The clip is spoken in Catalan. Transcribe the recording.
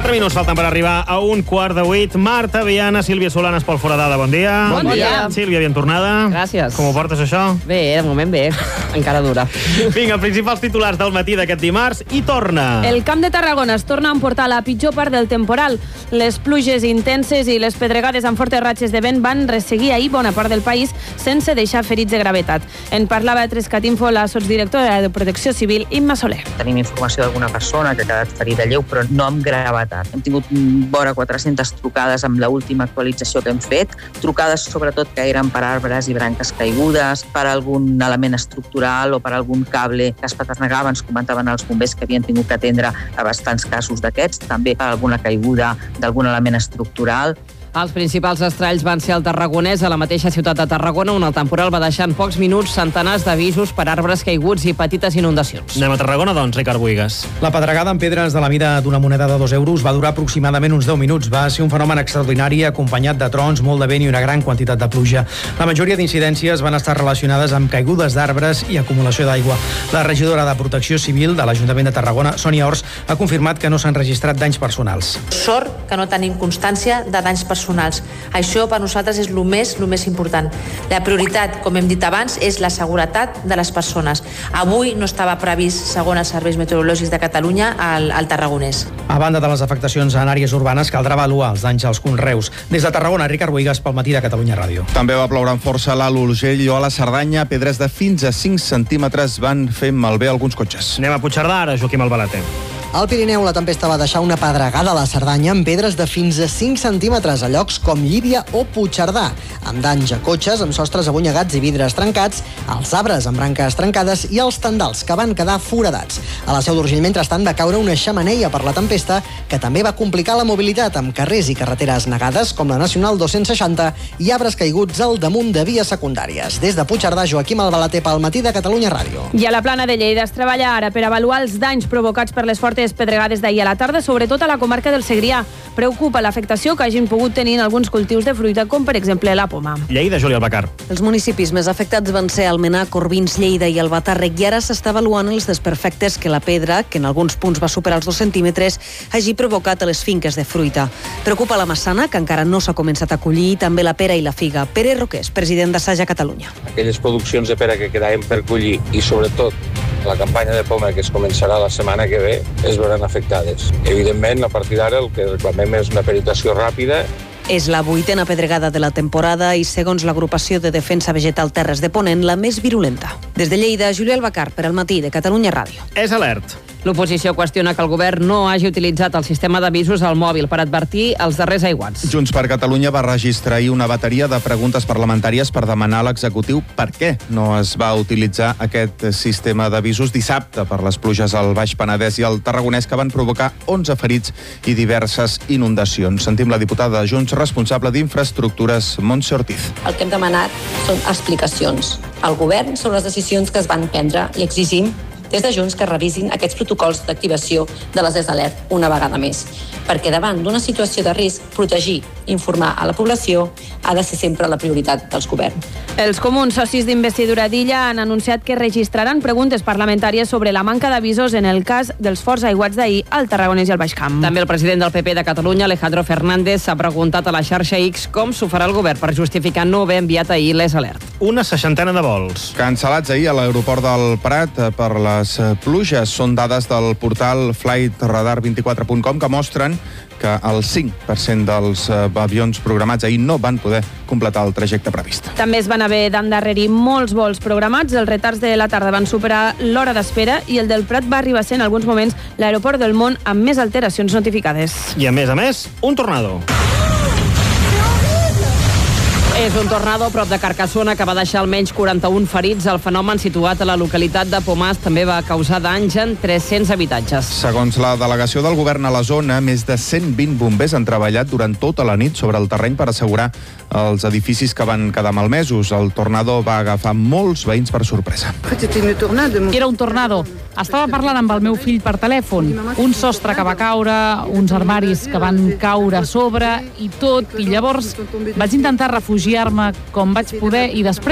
4 minuts falten per arribar a 7:15. Marta Viana, Sílvia Solanas, Pol Foradada, bon dia. Bon dia. Sílvia, ben tornada. Gràcies. Com ho portes, això? Bé, de moment bé. Encara dura. Vinga, principals titulars del matí d'aquest dimarts i torna. El Camp de Tarragona es torna a emportar la pitjor part del temporal. Les pluges intenses i les pedregades amb fortes ratxes de vent van resseguir ahir bona part del país sense deixar ferits de gravetat. En parlava a Trescatinfo la sotsdirectora de Protecció Civil, Imma Soler. Tenim informació d'alguna persona que ha quedat ferida lleu, però no amb gravetat. Hem tingut vora 400 trucades amb l'última actualització que hem fet, trucades sobretot que eren per arbres i branques caigudes, per algun element estructural o per algun cable que es paternegava. Ens comentaven els bombers que havien tingut que atendre a bastants casos d'aquests, també per alguna caiguda d'algun element estructural. Els principals estralls van ser al Tarragonès, a la mateixa ciutat de Tarragona, on el temporal va deixar en pocs minuts centenars d'avisos per arbres caiguts i petites inundacions. Anem a Tarragona, doncs, Ricard Buigas. La pedregada amb pedres de la mida d'una moneda de 2 euros va durar aproximadament uns 10 minuts. Va ser un fenomen extraordinari acompanyat de trons, molt de vent i una gran quantitat de pluja. La majoria d'incidències van estar relacionades amb caigudes d'arbres i acumulació d'aigua. La regidora de Protecció Civil de l'Ajuntament de Tarragona, Sònia Ors, ha confirmat que no s'han registrat danys personals. Sort que no tenim constància de danys personals. Això per nosaltres és el més important. La prioritat, com hem dit abans, és la seguretat de les persones. Avui no estava previst, segons els serveis meteorològics de Catalunya, al Tarragonès. A banda de les afectacions en àrees urbanes, caldrà avaluar els danys als conreus. Des de Tarragona, Ricard Buigas, pel matí de Catalunya Ràdio. També va ploure amb força a l'Alt Urgell o a la Cerdanya. Pedres de fins a 5 centímetres van fer malbé alguns cotxes. Anem a Puigcerdà, ara, Joaquim Albalate. Al Pirineu, la tempesta va deixar una pedregada a la Cerdanya amb pedres de fins a 5 centímetres a llocs com Llívia o Puigcerdà, amb danys a cotxes, amb sostres abonyegats i vidres trencats, als arbres amb branques trencades i els tendals que van quedar foradats. A la Seu d'Urgell, mentrestant, va caure una xemeneia per la tempesta que també va complicar la mobilitat amb carrers i carreteres negades com la Nacional 260 i arbres caiguts al damunt de vies secundàries. Des de Puigcerdà, Joaquim Albalate, pel matí de Catalunya Ràdio. I a la Plana de Lleida es treballa ara per avaluar els danys provocats per les fortes pedregades d'ahir a la tarda, sobretot a la comarca del Segrià. Preocupa l'afectació que hagin pogut tenir en alguns cultius de fruita, com per exemple la poma. Lleida, Júlia Albacar. Els municipis més afectats van ser Almenar, Corbins, Lleida i Albatàrrec, i ara s'està avaluant els desperfectes que la pedra, que en alguns punts va superar els 2 centímetres, hagi provocat a les finques de fruita. Preocupa la massana, que encara no s'ha començat a collir, i també la pera i la figa. Pere Roqués, president d'Assaja Catalunya. Aquelles produccions de pera que quedaven per collir i sobretot la campanya de poma que es començarà la setmana que ve es veuran afectades. Evidentment, a partir d'ara el que reclamem és una peritació ràpida. És la 8a pedregada de la temporada i, segons l'agrupació de defensa vegetal Terres de Ponent, la més virulenta. Des de Lleida, Júlia Albacar, per al matí de Catalunya Ràdio. És alert. L'oposició qüestiona que el govern no hagi utilitzat el sistema d'avisos al mòbil per advertir els darrers aiguats. Junts per Catalunya va registrar ahir una bateria de preguntes parlamentàries per demanar a l'executiu per què no es va utilitzar aquest sistema d'avisos dissabte per les pluges al Baix Penedès i al Tarragonès que van provocar 11 ferits i diverses inundacions. Sentim la diputada de Junts responsable d'Infraestructures, Montse Ortiz. El que hem demanat són explicacions al govern sobre les decisions que es van prendre i exigim des de Junts que revisin aquests protocols d'activació de les d'alert una vegada més. Perquè davant d'una situació de risc, protegir, informar a la població ha de ser sempre la prioritat dels governs. Els comuns socis d'investidura d'Illa han anunciat que registraran preguntes parlamentàries sobre la manca d'avisos en el cas dels forts aiguats d'ahir al Tarragonès i al Baix Camp. També el president del PP de Catalunya, Alejandro Fernández, s'ha preguntat a la xarxa X com s'ho farà el govern per justificar no haver enviat ahir les alert. Una 60 de vols. Cancel·lats ahir a l'aeroport del Prat per les pluges. Són dades del portal flightradar24.com que mostren que el 5% dels avions programats ahir no van poder completar el trajecte previst. També es van haver d'endarrerir molts vols programats. Els retards de la tarda van superar l'hora d'espera i el del Prat va arribar a ser en alguns moments l'aeroport del món amb més alteracions notificades. I a més, un tornado. És un tornado a prop de Carcassona que va deixar almenys 41 ferits. El fenomen, situat a la localitat de Pomàs, també va causar danys en 300 habitatges. Segons la delegació del govern a la zona, més de 120 bombers han treballat durant tota la nit sobre el terreny per assegurar els edificis que van quedar malmesos. El tornado va agafar molts veïns per sorpresa. Era un tornado. Estava parlant amb el meu fill per telèfon. Un sostre que va caure, uns armaris que van caure a sobre i tot. I llavors vaig intentar refugiar-me com vaig poder i després